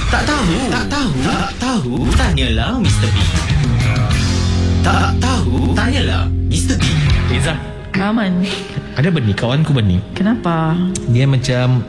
Tak tahu? Tak tahu? Tak tahu? Tanyalah Mr. B. Tak tahu? Tanyalah Mr. B. Izzah, Aman. ada benih, kawanku benih. Kenapa? Dia macam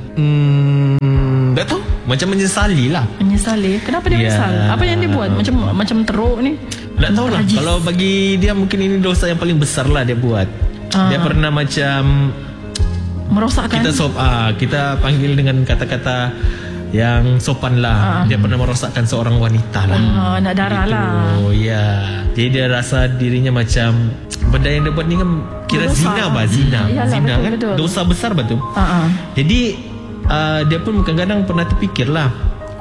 tak tahu, macam menyesali lah. Menyesali. Kenapa dia Ya. menyesal? Apa yang dia buat? Macam teruk ni. Tak tahu lah. Kalau bagi dia mungkin ini dosa yang paling besar lah dia buat. Dia pernah macam merosakkan. kita panggil dengan kata-kata yang sopan lah. Dia pernah merosakkan seorang wanita lah. Nak darah Gitu. lah. Oh ya. Jadi dia rasa dirinya macam benda yang dia buat ni kan kira Dosa. zina bah, zina. Yalah, Zina betul, kan betul. dosa besar betul. Jadi dia pun kadang-kadang pernah terfikir lah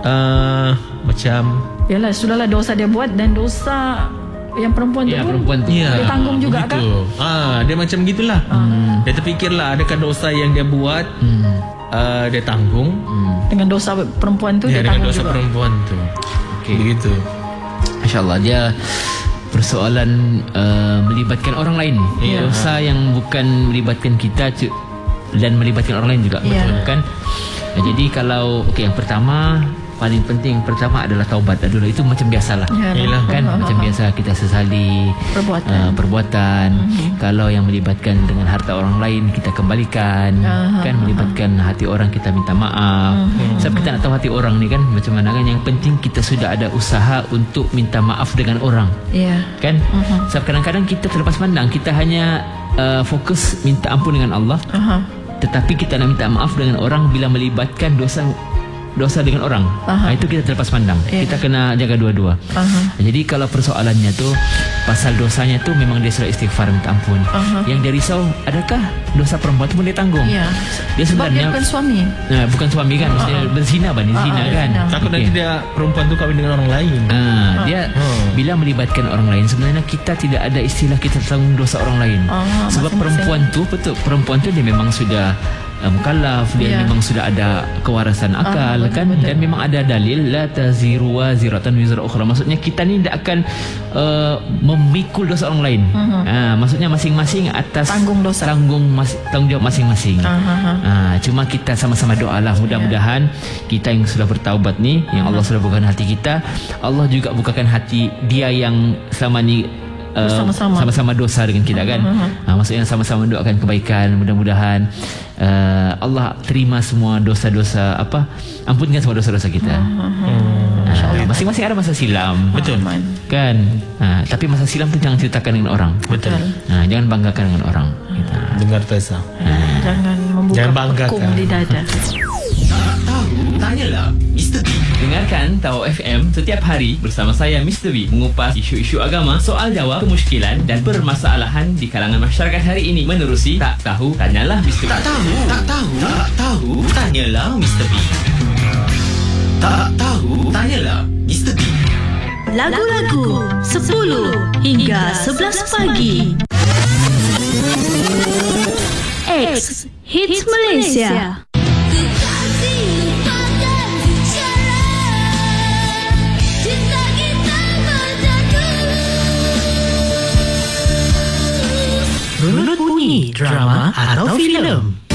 macam Yalah, sudahlah dosa dia buat dan dosa yang perempuan tu Ya, pun perempuan tu. dia tanggung juga kan? Dia macam gitulah. Dia terfikirlah adakah dosa yang dia buat dia tanggung Dengan dosa perempuan tu dia dengan tanggung dosa juga. perempuan tu. Okey. Begitu. InsyaAllah dia persoalan melibatkan orang lain. Ya. Dosa yang bukan melibatkan kita dan melibatkan orang lain juga. Ya. Betul kan? Jadi kalau yang pertama, paling penting pertama adalah taubat. Adalah itu macam biasalah. Yalah. Kan macam biasa kita sesali perbuatan. Kalau yang melibatkan dengan harta orang lain kita kembalikan. Kan melibatkan hati orang kita minta maaf. Sebab kita nak tahu hati orang ni kan macam mana kan. Yang penting kita sudah ada usaha untuk minta maaf dengan orang. Ya. Kan? Sebab kadang-kadang kita terlepas pandang, kita hanya fokus minta ampun dengan Allah. Tetapi kita nak minta maaf dengan orang bila melibatkan dosa dengan orang. Itu kita terlepas pandang. Kita kena jaga dua-dua. Jadi kalau persoalannya tu pasal dosanya tu memang dia sudah istighfar minta ampun. Yang dia risau adakah dosa perempuan tu boleh tanggung? Ya. Dia Sebab dia sebenarnya bukan suami. bukan suami kan, maksudnya berzina zina kan. zina. Takut nanti dia perempuan tu kahwin dengan orang lain. Dia bila melibatkan orang lain sebenarnya kita tidak ada istilah kita tanggung dosa orang lain. Sebab perempuan tu perempuan tu dia memang sudah mukallaf, dia memang sudah ada kewarasan akal kan, betul. dan memang ada dalil la taziru waziratan wizra ukhra. Maksudnya kita ni tidak akan memikul dosa orang lain. Maksudnya masing-masing atas Tanggung dosa. tanggung jawab masing-masing. Cuma kita sama-sama doalah mudah-mudahan kita yang sudah bertaubat ni, yang Allah sudah bukakan hati kita, Allah juga bukakan hati dia yang selama ni sama-sama dosa dengan kita kan. Maksudnya sama-sama doakan kebaikan. Mudah-mudahan Allah terima semua dosa-dosa, ampunkan semua dosa-dosa kita. Masing-masing ada masa silam. Betul. Kan. Tapi masa silam tu jangan ceritakan dengan orang. Betul. Jangan banggakan dengan orang. Dengar Tessa. Jangan membuka Jangan banggakan. pekung di dada. Tak tahu? Tanyalah Mr. B. Dengarkan Tahu FM setiap hari bersama saya Mr. B mengupas isu-isu agama, soal jawab, kemusykilan dan permasalahan di kalangan masyarakat hari ini menerusi Tak Tahu Tanyalah Mr. B. Tak tahu? Tak tahu? Tak tahu? Tanyalah Mr. B. Tak tahu? Tanyalah Mr. B. Lagu-lagu 10 hingga 11 pagi. X Hits Malaysia. Runut bunyi drama atau filem.